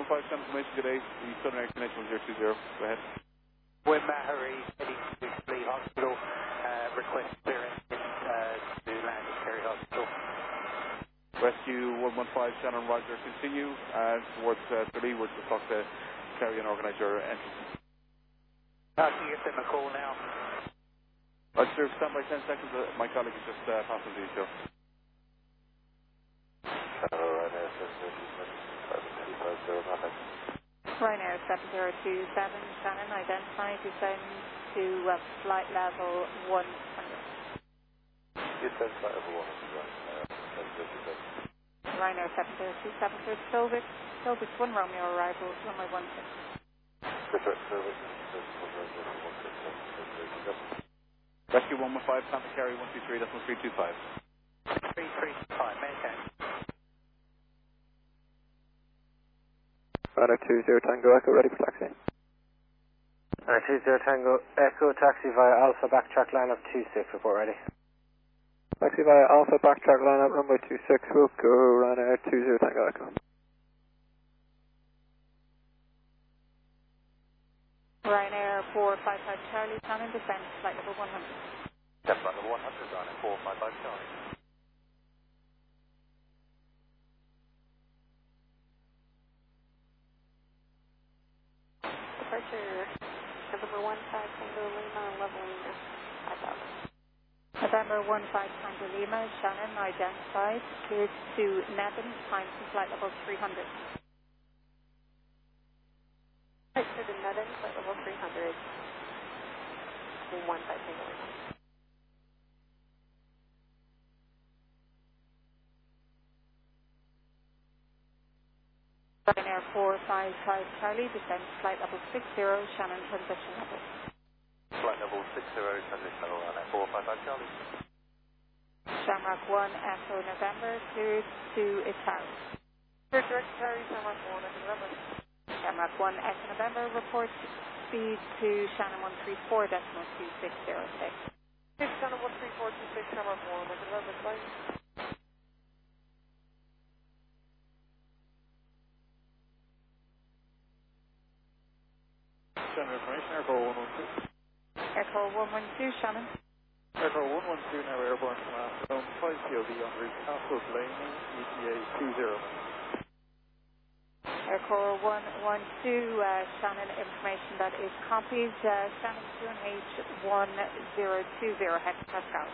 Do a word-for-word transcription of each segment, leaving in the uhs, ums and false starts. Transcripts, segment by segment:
one five, Shannon information, good day. The Southern Air Connection one zero two zero, go ahead. Wim Maharry, heading to Fleet Hospital, uh, request clearance in, uh, to land at Kerry Hospital. Rescue one one five, Shannon Roger, continue uh, towards uh, Sir Leeward to talk to Kerry and organise your entrance. How can you give them a call now? Roger, stand by ten seconds, uh, my colleague is just uh, passing the details. Ryanair seven zero two seven, Shannon, identify, descend to uh, flight level one hundred. Descend flight level one hundred, right. Uh, Ryanair seven zero two seven, to Silvix, Silvix one Romeo arrival, runway one six. Correct, service. Rescue one one five, Santa Kerry one two three, that's one three two five. three three five, maintain. Runner two zero Tango Echo, ready for taxi. Runner two zero Tango Echo, taxi via Alpha, backtrack line up two six, report ready. Taxi via Alpha, backtrack line up runway two six, we'll go Ryanair two zero Tango Echo. Ryanair four five five Charlie, Shannon, descend, flight level one hundred. Descend flight level one hundred, Ryanair four five five Charlie. Departure November one five Tango Lima, leveling five thousand. November one five Tango Lima, Shannon, identified, cleared to Nevin, time to flight level three hundred. Right to the Nevin, flight level three hundred. one five Tango Lima. Ryanair four five five Charlie, descend, flight level six zero, Shannon, transition level. Flight level six zero, transition level Ryanair four five five Charlie. Shamrock one Echo November, cleared to Italian. Cleared direct Terry, Shamrock one Echo November. Shamrock one Echo November, report speed to Shannon one three four decimal two six zero six. six Shannon one three four two six, Shamrock one Echo November, flight. Shannon information, Airco one one two. Echo one one two, Shannon. Airco one one two, now airborne from Aston, five P O V en route Castle Blaney, E T A two zero. Echo one one two, uh, Shannon, information that is copies, uh, Shannon two N H one zero two zero, head to Pascal.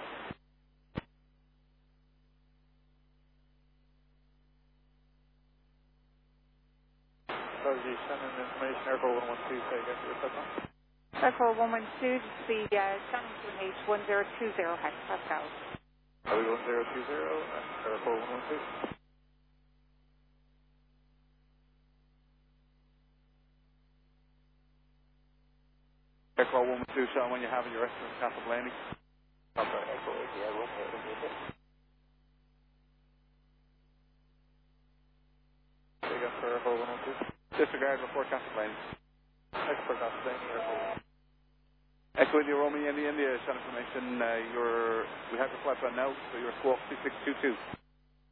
Apologies, Shannon information, Airco one one two, say again, your second. Echo one one two, to be uh, Shannon two N H one zero two zero, head to Pascal. Are we one zero two zero, and Airco one one two? Airco one one two, Sean, when you have your estimate of Castle Blaney. Okay, Echo A T L one, okay. Say again for Airco one one two. Disregard before Castle Blaney. Echo Castle Blaney, Airco. Echo India Romeo India India, Shannon information, uh, your, we have your flight plan now, so your squawk six six two two.